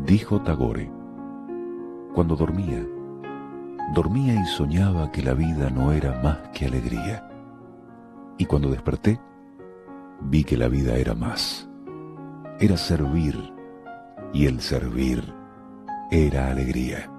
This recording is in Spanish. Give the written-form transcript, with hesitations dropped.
Dijo Tagore: cuando dormía y soñaba que la vida no era más que alegría. Y cuando desperté, vi que la vida era más. Era servir, y el servir era alegría.